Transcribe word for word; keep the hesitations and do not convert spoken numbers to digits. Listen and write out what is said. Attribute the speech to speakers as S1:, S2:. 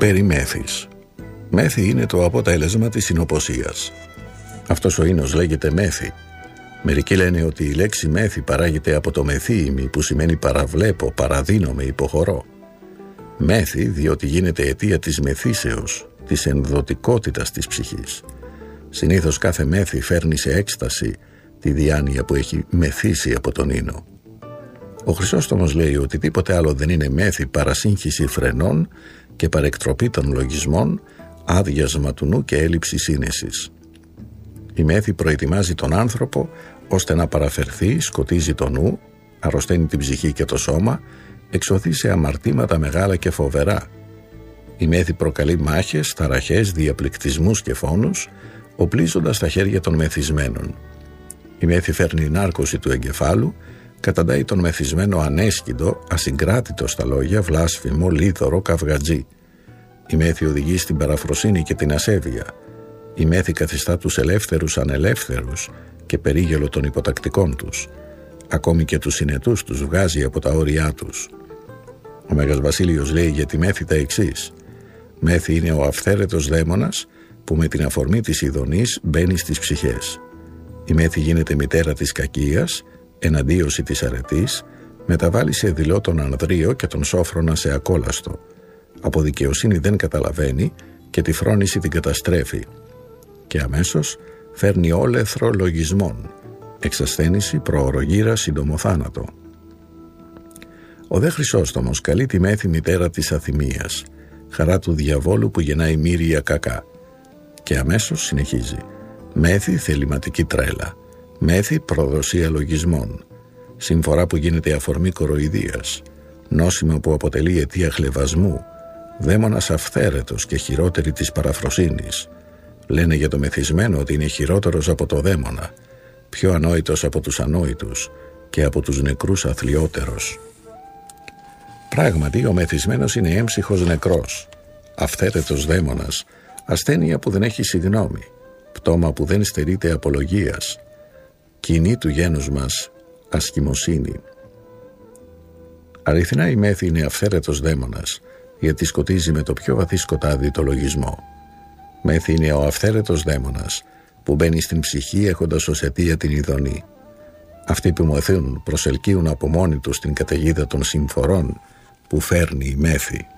S1: Περί μέθης. Μέθη είναι το αποτέλεσμα της συνοποσίας. Αυτός ο ίνος λέγεται μέθη. Μερικοί λένε ότι η λέξη μέθη παράγεται από το μεθύημι, που σημαίνει παραβλέπω, παραδίνομαι, υποχωρώ. Μέθη διότι γίνεται αιτία της μεθύσεως, της ενδοτικότητας της ψυχής. Συνήθως κάθε μέθη φέρνει σε έκσταση τη διάνοια που έχει μεθύσει από τον ίνο. Ο Χρυσόστομος λέει ότι τίποτε άλλο δεν είναι μέθη παρά σύγχυση φρενών και παρεκτροπή των λογισμών, άδειασμα του νου και έλλειψη σύνεσης. Η μέθη προετοιμάζει τον άνθρωπο ώστε να παραφερθεί, σκοτίζει το νου, αρρωσταίνει την ψυχή και το σώμα, εξωθεί σε αμαρτήματα μεγάλα και φοβερά. Η μέθη προκαλεί μάχες, ταραχές, διαπληκτισμούς και φόνους, οπλίζοντας τα χέρια των μεθυσμένων. Η μέθη φέρνει νάρκωση του εγκεφάλου, καταντάει τον μεθυσμένο ανέσκυντο, ασυγκράτητο στα λόγια, βλάσφημο, λίθωρο, καυγατζή. Η μέθη οδηγεί στην παραφροσύνη και την ασέβεια. Η μέθη καθιστά τους ελεύθερους ανελεύθερους και περίγελο των υποτακτικών τους. Ακόμη και τους συνετούς τους βγάζει από τα όρια τους. Ο Μέγας Βασίλειος λέει για τη μέθη τα εξής: μέθη είναι ο αυθαίρετος δαίμονας που με την αφορμή της ειδονής μπαίνει στις ψυχές. Η μέθη γίνεται μητέρα της κακίας, εναντίωση της αρετής, μεταβάλλει σε δειλό τον ανδρείο και τον σόφρονα σε ακόλαστο. Από δικαιοσύνη δεν καταλαβαίνει και τη φρόνηση την καταστρέφει. Και αμέσως φέρνει όλεθρο λογισμών, εξασθένηση, προορογύρα, συντομοθάνατο. Ο δε Χρυσόστομος καλεί τη μέθη μητέρα της αθυμίας, χαρά του διαβόλου που γεννάει μύρια κακά. Και αμέσως συνεχίζει: μέθη θεληματική τρέλα, μέθη προδοσία λογισμών, συμφορά που γίνεται αφορμή κοροϊδίας, νόσημα που αποτελεί αιτία χλευασμού, δαίμονας αυθαίρετος και χειρότερη της παραφροσύνης. Λένε για το μεθυσμένο ότι είναι χειρότερος από το δαίμονα, πιο ανόητος από τους ανόητους και από τους νεκρούς αθλιότερος. Πράγματι, ο μεθυσμένος είναι έμψυχος νεκρός, αυθαίρετος δαίμονας, ασθένεια που δεν έχει συγγνώμη, πτώμα που δεν στερείται απολογίας, κοινή του γένους μας ασχημοσύνη. Αληθινά η μέθη είναι αυθαίρετος δαίμονας, γιατί σκοτίζει με το πιο βαθύ σκοτάδι το λογισμό. Μέθη είναι ο αυθαίρετος δαίμονας που μπαίνει στην ψυχή έχοντας ως αιτία την ειδονή. Αυτοί που μοθούν προσελκύουν από μόνοι τους την καταιγίδα των συμφορών που φέρνει η μέθη.